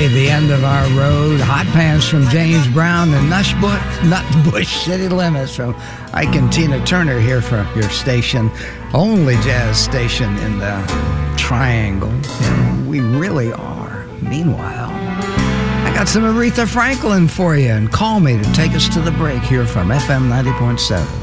Day, The End of Our Road, Hot Pants from James Brown, and Nutbush City Limits from Ike and Tina Turner here for your station, only jazz station in the Triangle. And we really are. Meanwhile, I got some Aretha Franklin for you, and call me to take us to the break here from FM 90.7.